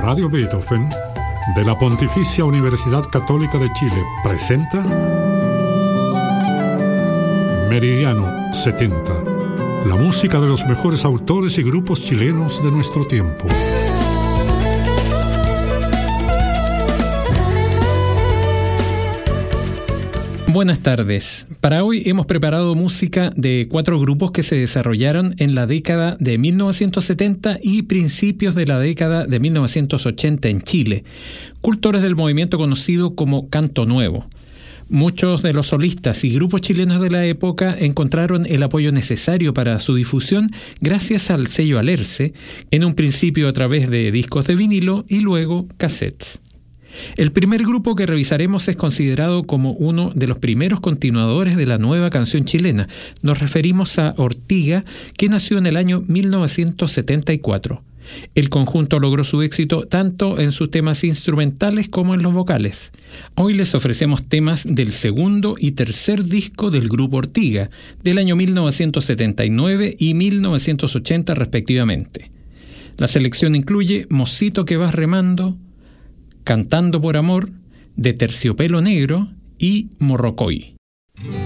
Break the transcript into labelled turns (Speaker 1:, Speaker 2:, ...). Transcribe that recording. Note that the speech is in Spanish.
Speaker 1: Radio Beethoven de la Pontificia Universidad Católica de Chile presenta Meridiano 70, la música de los mejores autores y grupos chilenos de nuestro tiempo.
Speaker 2: Buenas tardes. Para hoy hemos preparado música de 4 grupos que se desarrollaron en la década de 1970 y principios de la década de 1980 en Chile, cultores del movimiento conocido como Canto Nuevo. Muchos de los solistas y grupos chilenos de la época encontraron el apoyo necesario para su difusión gracias al sello Alerce, en un principio a través de discos de vinilo y luego cassettes. El primer grupo que revisaremos es considerado como uno de los primeros continuadores de la nueva canción chilena. Nos referimos a Ortiga, que nació en el año 1974. El conjunto logró su éxito tanto en sus temas instrumentales como en los vocales. Hoy les ofrecemos temas del segundo y tercer disco del grupo Ortiga, del año 1979 y 1980 respectivamente. La selección incluye Mocito que vas remando, Cantando por amor, De terciopelo negro y Morrocoy.